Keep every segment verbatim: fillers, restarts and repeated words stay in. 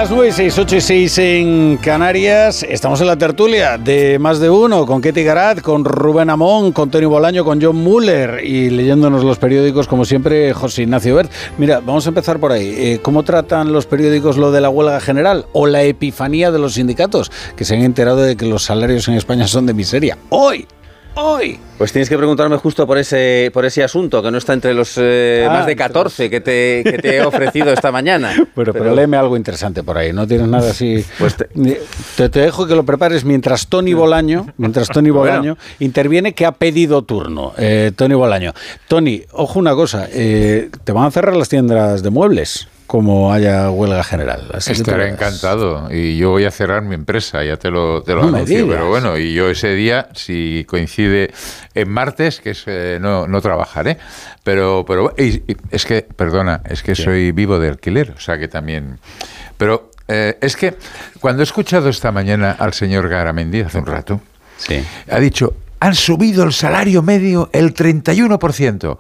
Las nueve y seis, ocho y seis en Canarias. Estamos en la tertulia de Más de Uno con Ketty Garat, con Rubén Amón, con Tony Bolaño, con John Muller y leyéndonos los periódicos, como siempre, José Ignacio Bert. Mira, vamos a empezar por ahí. Eh, ¿Cómo tratan los periódicos lo de la huelga general o la epifanía de los sindicatos, que se han enterado de que los salarios en España son de miseria? ¡Hoy! ¡Hoy! Pues tienes que preguntarme justo por ese por ese asunto, que no está entre los eh, ah, más de catorce que te, que te he ofrecido esta mañana. Bueno, pero, pero léeme algo interesante por ahí, ¿no tienes nada así? Pues te, te, te dejo que lo prepares mientras Tony Bolaño, mientras Tony Bolaño bueno. interviene, que ha pedido turno. Eh, Tony Bolaño. Tony, ojo una cosa, eh, te van a cerrar las tiendas de muebles como haya huelga general. Así Estaré encantado y yo voy a cerrar mi empresa, ya te lo, te lo no anuncio, pero bueno, y yo ese día, si coincide en martes, que es, eh, no, no trabajaré, pero, pero y, y, es que, perdona, es que sí. soy vivo de alquiler, o sea que también, pero eh, es que cuando he escuchado esta mañana al señor Garamendi hace un rato, sí. ha dicho, han subido el salario medio el treinta y uno por ciento.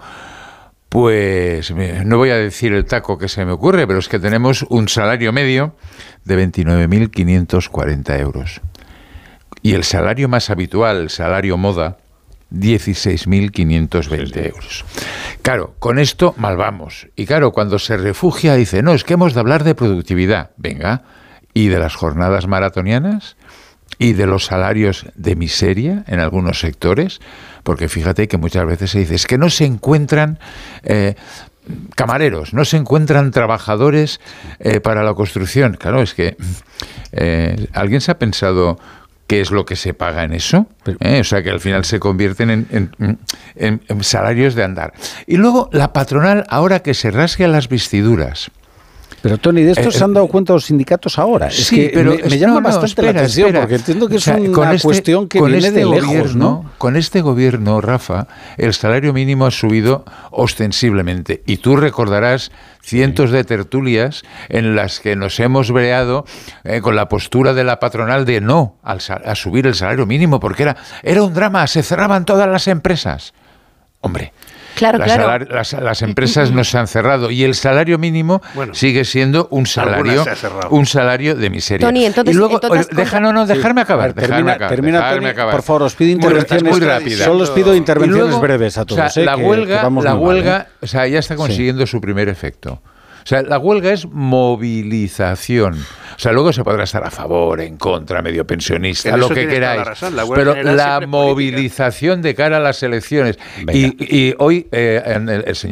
Pues no voy a decir el taco que se me ocurre, pero es que tenemos un salario medio de veintinueve mil quinientos cuarenta euros. Y el salario más habitual, el salario moda, dieciséis mil quinientos veinte euros. Claro, con esto mal vamos. Y claro, cuando se refugia dice, no, es que hemos de hablar de productividad. Venga, ¿y de las jornadas maratonianas? ¿Y de los salarios de miseria en algunos sectores? Porque fíjate que muchas veces se dice, es que no se encuentran eh, camareros, no se encuentran trabajadores eh, para la construcción. Claro, es que eh, ¿alguien se ha pensado qué es lo que se paga en eso? ¿Eh? O sea, que al final se convierten en, en, en, en salarios de andar. Y luego la patronal, ahora que se rasga las vestiduras. Pero, Tony, de esto eh, se han dado cuenta los sindicatos ahora. Es sí, que pero me, me llama no, no, bastante espera, la atención, espera. porque entiendo que es o sea, una este, cuestión que viene este de lejos, gobierno, ¿no? Con este gobierno, Rafa, el salario mínimo ha subido ostensiblemente. Y tú recordarás cientos sí. de tertulias en las que nos hemos breado eh, con la postura de la patronal de no al, a subir el salario mínimo, porque era, era un drama, se cerraban todas las empresas. Hombre... Claro, las, claro. Salar, las, las empresas no se han cerrado y el salario mínimo bueno, sigue siendo un salario un salario de miseria. Tony, entonces, y luego, entonces, deja, no, no, dejarme sí. acabar. Ver, termina, dejarme acabar, termina, dejarme Tony, acabar. Por favor, os pido intervenciones muy rápidas. Solo os pido intervenciones luego, breves a todos. O sea, eh, la que, huelga, que la huelga mal, ¿eh? o sea, ya está consiguiendo sí. su primer efecto. O sea, la huelga es movilización. O sea, luego se podrá estar a favor, en contra, medio pensionista, en lo que queráis. La pero la movilización política. De cara a las elecciones. Y, y hoy eh, el, el señor